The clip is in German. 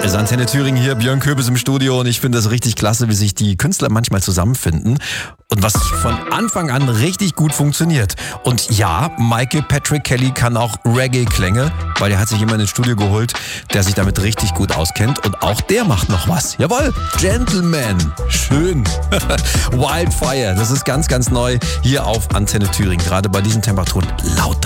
Es ist Antenne Thüringen hier, Björn Köbis im Studio und ich finde das richtig klasse, wie sich die Künstler manchmal zusammenfinden und was von Anfang an richtig gut funktioniert. Und ja, Michael Patrick Kelly kann auch Reggae-Klänge, weil er hat sich jemanden ins Studio geholt, der sich damit richtig gut auskennt und auch der macht noch was. Jawohl, Gentleman, schön. Wildfire, das ist ganz, ganz neu hier auf Antenne Thüringen, gerade bei diesen Temperaturen laut.